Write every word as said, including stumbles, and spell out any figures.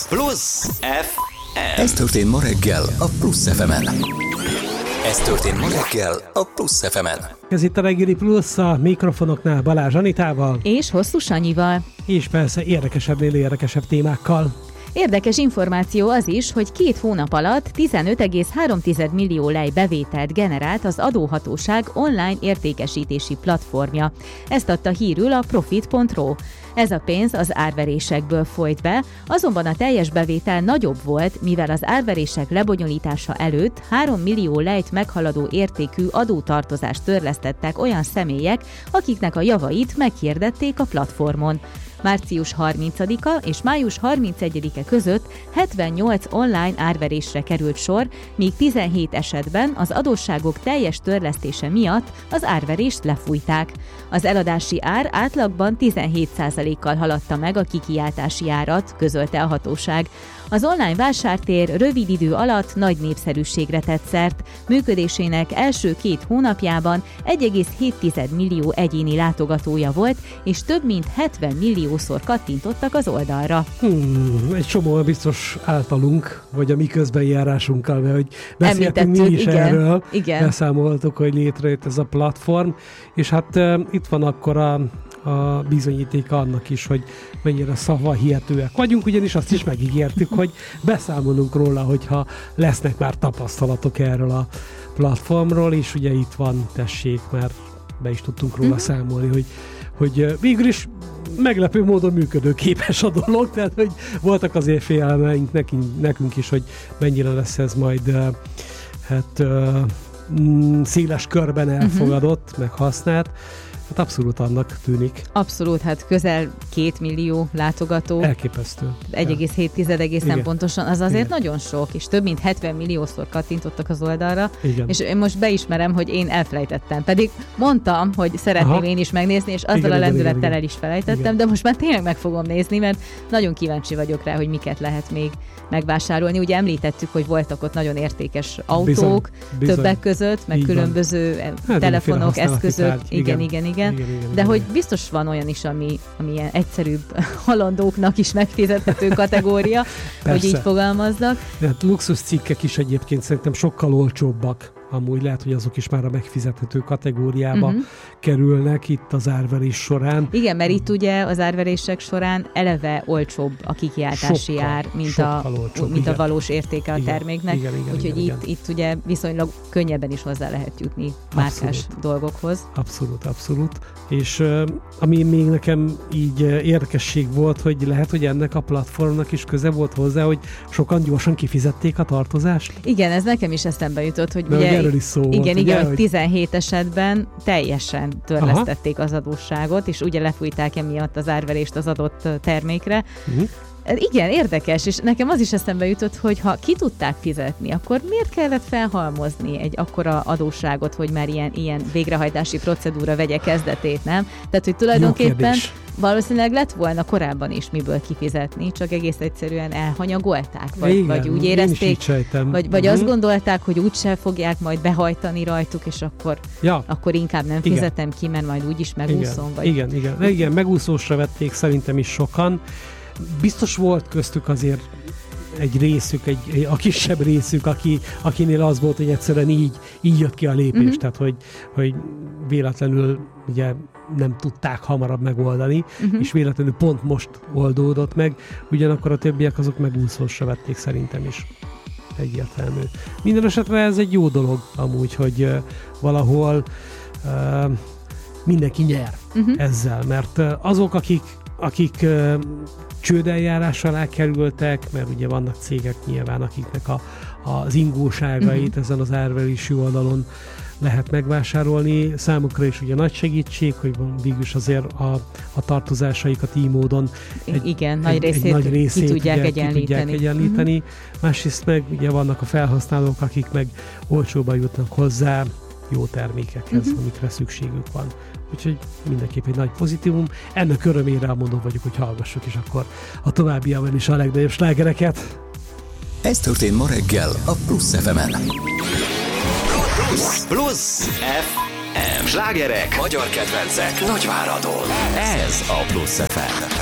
Plusz ef em. Ez történt ma reggel a Plusz ef emen. Ez történt ma reggel a Plusz ef emen. Ez itt a reggeli Plusz, a mikrofonoknál Balázs Anitával. És Hosszú Sanyival. És persze érdekesebbnél érdekesebb témákkal. Érdekes információ az is, hogy két hónap alatt tizenöt egész három millió lej bevételt generált az adóhatóság online értékesítési platformja. Ezt adta hírül a profit pont ru. Ez a pénz az árverésekből folyt be, azonban a teljes bevétel nagyobb volt, mivel az árverések lebonyolítása előtt három millió lejt meghaladó értékű adótartozást törlesztettek olyan személyek, akiknek a javait meghirdették a platformon. március harmincadika és május harmincegyedike között hetvennyolc online árverésre került sor, míg tizenhét esetben az adósságok teljes törlesztése miatt az árverést lefújták. Az eladási ár átlagban tizenhét százalékkal haladta meg a kikiáltási árat, közölte a hatóság. Az online vásártér rövid idő alatt nagy népszerűségre tett szert. Működésének első két hónapjában egy egész hét millió egyéni látogatója volt, és több mint hetven milliószor kattintottak az oldalra. Hmm, egy csomó biztos általunk, vagy a mi közbenjárásunkkal, mert hogy beszéltünk mi is igen, erről, igen. beszámoltuk, hogy létrejött ez a platform, és hát uh, itt van akkor a a bizonyítéka annak is, hogy mennyire szavahihetőek vagyunk, ugyanis azt is megígértük, hogy beszámolunk róla, hogyha lesznek már tapasztalatok erről a platformról, és ugye itt van, tessék, már be is tudtunk róla mm-hmm. számolni, hogy, hogy végül is meglepő módon működőképes a dolog, tehát hogy voltak azért félelmeink nekünk, nekünk is, hogy mennyire lesz ez majd hát széles körben elfogadott, mm-hmm. meg használt. Hát abszolút annak tűnik. Abszolút, hát közel két millió látogató. Elképesztő. egy egész hét egészen Igen. pontosan, az azért Igen. nagyon sok, és több mint hetven milliószor kattintottak az oldalra. Igen. És én most beismerem, hogy én elfelejtettem. Pedig mondtam, hogy szeretném Aha. én is megnézni, és azzal igen, a lendülettel igen, el is felejtettem, igen. de most már tényleg meg fogom nézni, mert nagyon kíváncsi vagyok rá, hogy miket lehet még megvásárolni. Ugye említettük, hogy voltak ott nagyon értékes autók, bizony, bizony. többek között, meg Így különböző hát, telefonok, eszközök. Tárgy. Igen, igen, igen. igen, igen, de igen. hogy biztos van olyan is, ami, ami ilyen egyszerűbb halandóknak is megfizethető kategória, hogy így fogalmazzak. De hát luxus cikkek is egyébként szerintem sokkal olcsóbbak. Amúgy lehet, hogy azok is már a megfizethető kategóriába uh-huh. kerülnek itt az árverés során. Igen, mert itt ugye az árverések során eleve olcsóbb a kikiáltási sokkal, ár, mint, a, olcsóbb, mint a valós értéke a igen, terméknek. Igen, igen, Úgyhogy igen, itt, igen. itt ugye viszonylag könnyebben is hozzá lehet jutni márkás dolgokhoz. Abszolút, abszolút. És uh, ami még nekem így uh, érdekesség volt, hogy lehet, hogy ennek a platformnak is köze volt hozzá, hogy sokan gyorsan kifizették a tartozást. Igen, ez nekem is eszembe jutott, hogy de ugye erről is szó igen, volt, igen, ugye, hogy tizenhét esetben teljesen törlesztették Aha. az adósságot, és ugye lefújták emiatt az árverést az adott termékre. Uh-huh. Igen, érdekes, és nekem az is eszembe jutott, hogy ha ki tudták fizetni, akkor miért kellett felhalmozni egy akkora adósságot, hogy már ilyen, ilyen végrehajtási procedúra vegye kezdetét, nem? Tehát, hogy tulajdonképpen valószínűleg lett volna korábban is miből kifizetni, csak egész egyszerűen elhanyagolták, vagy, igen, vagy úgy érezték, vagy, vagy uh-huh. azt gondolták, hogy úgyse fogják majd behajtani rajtuk, és akkor, ja. akkor inkább nem igen. fizetem ki, mert majd úgyis megúszom. Igen, vagy... igen, igen. igen, megúszósra vették szerintem is sokan. Biztos volt köztük azért egy részük, egy, egy, a kisebb részük, aki, akinél az volt, hogy egyszerűen így, így jött ki a lépés, uh-huh. tehát hogy, hogy véletlenül ugye nem tudták hamarabb megoldani, uh-huh. és véletlenül pont most oldódott meg, ugyanakkor a többiek azok megúszósra vették szerintem is. Egyértelmű. Minden esetre ez egy jó dolog amúgy, hogy uh, valahol uh, mindenki nyer uh-huh. ezzel, mert uh, azok, akik, akik uh, csődeljárás alá kerültek, mert ugye vannak cégek nyilván, akiknek a, az ingóságait uh-huh. ezen az árverési oldalon lehet megvásárolni. Számukra is ugye nagy segítség, hogy végülis azért a, a tartozásaikat így módon egy, igen, egy, nagy részét, egy nagy részét ki tudják ugye, egyenlíteni. Ki tudják egyenlíteni. Uh-huh. Másrészt meg ugye vannak a felhasználók, akik meg olcsóban jutnak hozzá jó termékekhez, uh-huh. amikre szükségük van. Úgyhogy mindenképp egy nagy pozitívum. Ennek örömére elmondom vagyok, hogy hallgassuk is akkor a továbbiában is a legnagyobb slágereket. Ez történt ma reggel a Plusz ef emen. Plusz, Plusz ef em. Slágerek, magyar kedvencek, Nagyváradon. Ez a Plusz ef em.